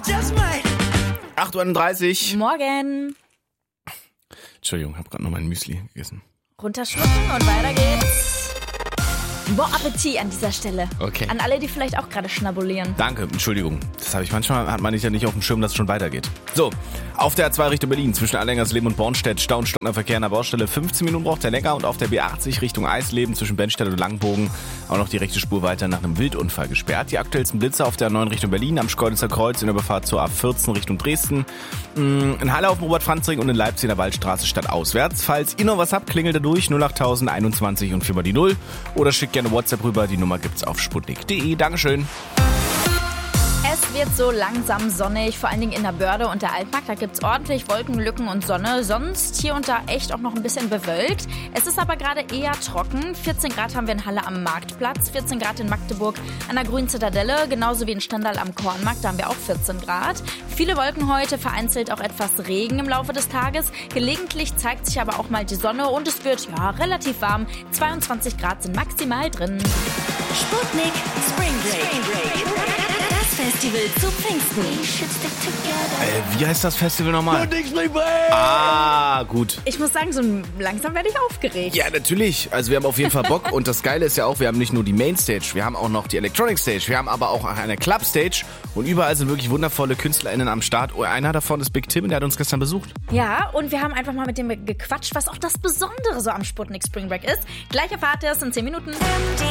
just might. 8:31 Uhr. Morgen. Entschuldigung, habe gerade noch mein Müsli gegessen. Runterschlucken und weiter geht's. Bon Appetit an dieser Stelle. Okay. An alle, die vielleicht auch gerade schnabulieren. Danke, Entschuldigung. Das habe ich manchmal, hat man nicht auf dem Schirm, dass es schon weitergeht. So, auf der A2 Richtung Berlin zwischen Allengersleben und Bornstedt Stau und stockender Verkehr an der Baustelle. 15 Minuten braucht der länger und auf der B80 Richtung Eisleben zwischen Benstedt und Langbogen auch noch die rechte Spur weiter nach einem Wildunfall gesperrt. Die aktuellsten Blitze auf der A9 Richtung Berlin am Schkeuditzer Kreuz in der Überfahrt zur A14 Richtung Dresden. In Halle auf dem Robert-Franz-Ring und in Leipzig in der Waldstraße stadtauswärts. Falls ihr noch was habt, klingelt da durch 08021 und 4 die 0 oder schickt gerne WhatsApp rüber. Die Nummer gibt's auf sputnik.de. Dankeschön. Es wird so langsam sonnig, vor allen Dingen in der Börde und der Altmark. Da gibt's ordentlich Wolken, Lücken und Sonne. Sonst hier und da echt auch noch ein bisschen bewölkt. Es ist aber gerade eher trocken. 14 Grad haben wir in Halle am Marktplatz, 14 Grad in Magdeburg an der Grünen Zitadelle, genauso wie in Stendal am Kornmarkt. Da haben wir auch 14 Grad. Viele Wolken heute, vereinzelt auch etwas Regen im Laufe des Tages. Gelegentlich zeigt sich aber auch mal die Sonne und es wird relativ warm. 22 Grad sind maximal drin. Sputnik Spring Break. Das Festival zu Pfingsten. Wie heißt das Festival nochmal? Sputnik Spring Break. Ah, gut. Ich muss sagen, so langsam werde ich aufgeregt. Ja, natürlich. Also wir haben auf jeden Fall Bock. Und das Geile ist ja auch, wir haben nicht nur die Mainstage, wir haben auch noch die Electronic Stage, wir haben aber auch eine Club Stage. Und überall sind wirklich wundervolle KünstlerInnen am Start. Einer davon ist Big Tim, der hat uns gestern besucht. Ja, und wir haben einfach mal mit dem gequatscht, was auch das Besondere so am Sputnik Spring Break ist. Gleich erfahrt ihr es in 10 Minuten.